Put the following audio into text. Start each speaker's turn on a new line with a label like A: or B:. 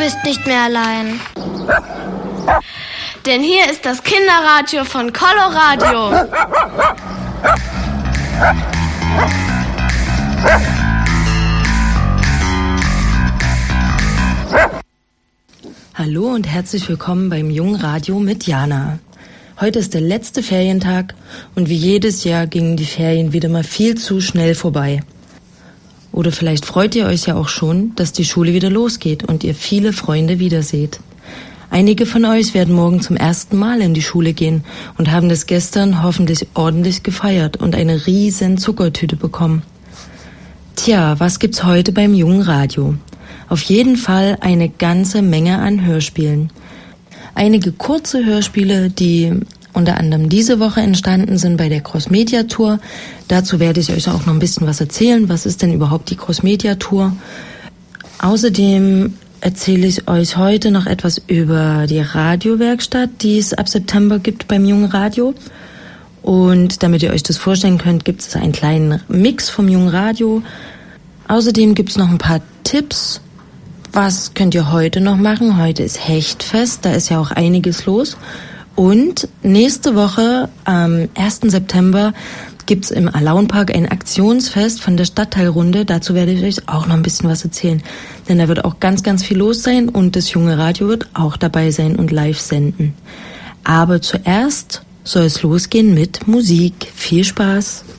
A: bist nicht mehr allein. Denn hier ist das Kinderradio von Coloradio.
B: Hallo und herzlich willkommen beim Jungradio mit Jana. Heute ist der letzte Ferientag und wie jedes Jahr gingen die Ferien wieder mal viel zu schnell vorbei. Oder vielleicht freut ihr euch ja auch schon, dass die Schule wieder losgeht und ihr viele Freunde wiederseht. Einige von euch werden morgen zum ersten Mal in die Schule gehen und haben das gestern hoffentlich ordentlich gefeiert und eine riesen Zuckertüte bekommen. Tja, was gibt's heute beim Jungradio? Auf jeden Fall eine ganze Menge an Hörspielen. Einige kurze Hörspiele, die unter anderem diese Woche entstanden sind bei der Crossmedia Tour. Dazu werde ich euch auch noch ein bisschen was erzählen. Was ist denn überhaupt die Crossmedia Tour? Außerdem erzähle ich euch heute noch etwas über die Radiowerkstatt, die es ab September gibt beim Jungradio. Und damit ihr euch das vorstellen könnt, gibt es einen kleinen Mix vom Jungradio. Außerdem gibt es noch ein paar Tipps. Was könnt ihr heute noch machen? Heute ist Hechtfest, da ist ja auch einiges los. Und nächste Woche, am 1. September, gibt's im Alaunpark ein Aktionsfest von der Stadtteilrunde. Dazu werde ich euch auch noch ein bisschen was erzählen. Denn da wird auch ganz, ganz viel los sein und das junge Radio wird auch dabei sein und live senden. Aber zuerst soll es losgehen mit Musik. Viel Spaß!